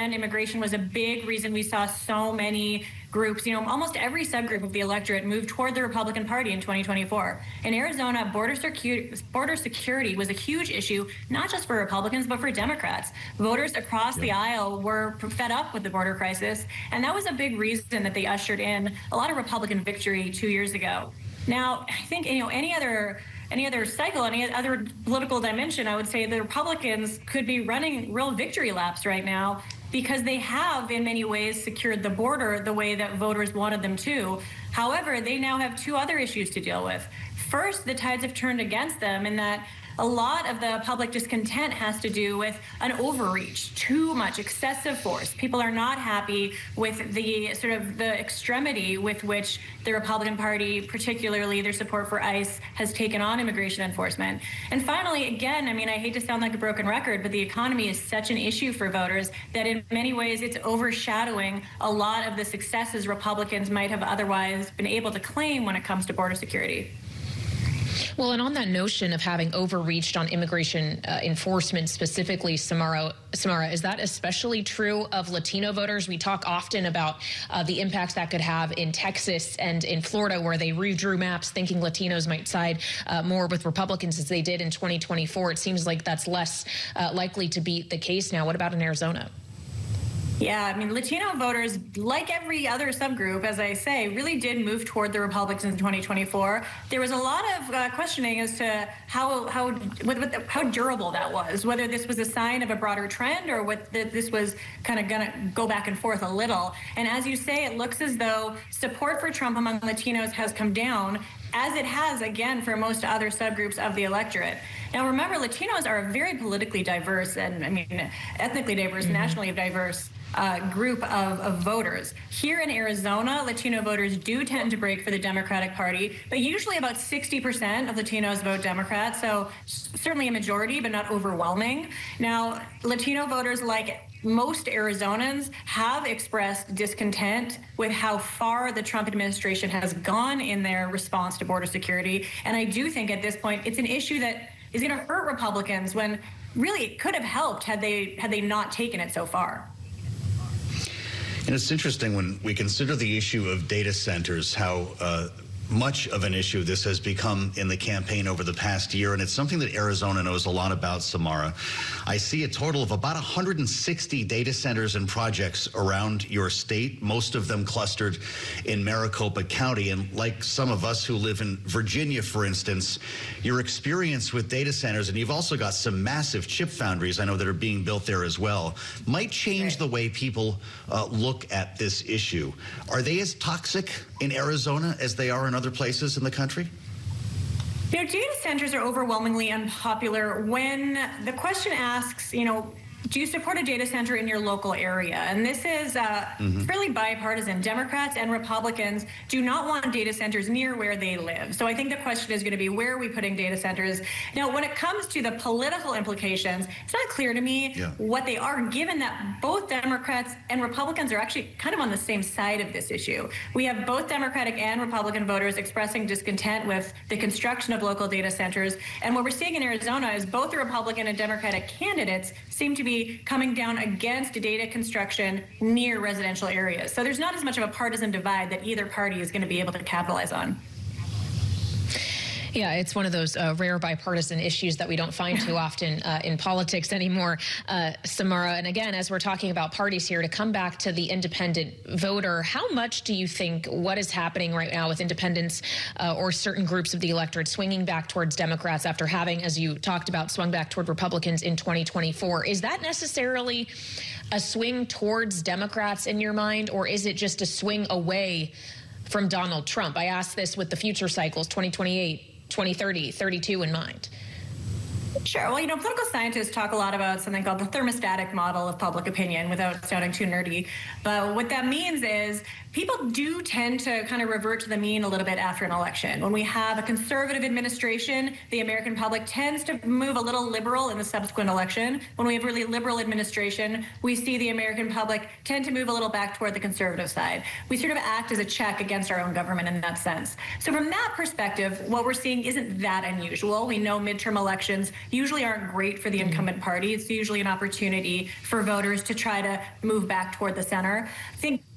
understand immigration was a big reason we saw so many groups, almost every subgroup of the electorate move toward the Republican Party in 2024. In Arizona, border security was a huge issue, not just for Republicans, but for Democrats. Voters across the aisle were fed up with the border crisis, and that was a big reason that they ushered in a lot of Republican victory 2 years ago. Now, I think, any other cycle, any other political dimension, I would say the Republicans could be running real victory laps right now because they have, in many ways, secured the border the way that voters wanted them to. However, they now have two other issues to deal with. First, the tides have turned against them in that a lot of the public discontent has to do with an overreach, too much excessive force. People are not happy with the the extremity with which the Republican Party, particularly their support for ICE, has taken on immigration enforcement. And finally, again, I hate to sound like a broken record, but the economy is such an issue for voters that in many ways it's overshadowing a lot of the successes Republicans might have otherwise been able to claim when it comes to border security. Well, and on that notion of having overreached on immigration enforcement specifically, Samara, is that especially true of Latino voters? We talk often about the impacts that could have in Texas and in Florida, where they redrew maps thinking Latinos might side more with Republicans as they did in 2024. It seems like that's less likely to be the case now. What about in Arizona? Yeah, Latino voters, like every other subgroup, as I say, really did move toward the Republicans in 2024. There was a lot of questioning as to how durable that was, whether this was a sign of a broader trend or what this was kind of going to go back and forth a little. And as you say, it looks as though support for Trump among Latinos has come down, as it has, again, for most other subgroups of the electorate. Now, remember, Latinos are a very politically diverse and, ethnically diverse, nationally diverse group of voters. Here in Arizona, Latino voters do tend to break for the Democratic Party, but usually about 60% of Latinos vote Democrat, so certainly a majority, but not overwhelming. Now, Latino voters, like most Arizonans, have expressed discontent with how far the Trump administration has gone in their response to border security, and I do think at this point it's an issue that is going to hurt Republicans when really it could have helped had they not taken it so far. And it's interesting when we consider the issue of data centers, how much of an issue this has become in the campaign over the past year, and it's something that Arizona knows a lot about, Samara. I see a total of about 160 data centers and projects around your state, most of them clustered in Maricopa County. And like some of us who live in Virginia, for instance, your experience with data centers, and you've also got some massive chip foundries, I know, that are being built there as well, might change the way people look at this issue. Are they as toxic in Arizona as they are in other places in the country? Data centers are overwhelmingly unpopular when the question asks, do you support a data center in your local area? And this is fairly bipartisan. Democrats and Republicans do not want data centers near where they live. So I think the question is going to be, where are we putting data centers? Now, when it comes to the political implications, it's not clear to me what they are, given that both Democrats and Republicans are actually kind of on the same side of this issue. We have both Democratic and Republican voters expressing discontent with the construction of local data centers. And what we're seeing in Arizona is both the Republican and Democratic candidates seem to be coming down against data construction near residential areas. So there's not as much of a partisan divide that either party is going to be able to capitalize on. Yeah, it's one of those rare bipartisan issues that we don't find too often in politics anymore, Samara. And again, as we're talking about parties here, to come back to the independent voter, how much do you think what is happening right now with independents or certain groups of the electorate swinging back towards Democrats after having, as you talked about, swung back toward Republicans in 2024, is that necessarily a swing towards Democrats in your mind, or is it just a swing away from Donald Trump? I asked this with the future cycles, 2028, 2030, 32 in mind. Sure. Well, political scientists talk a lot about something called the thermostatic model of public opinion, without sounding too nerdy. But what that means is people do tend to kind of revert to the mean a little bit after an election. When we have a conservative administration, the American public tends to move a little liberal in the subsequent election. When we have really liberal administration, we see the American public tend to move a little back toward the conservative side. We sort of act as a check against our own government in that sense. So from that perspective, what we're seeing isn't that unusual. We know midterm elections usually aren't great for the incumbent party. It's usually an opportunity for voters to try to move back toward the center. I think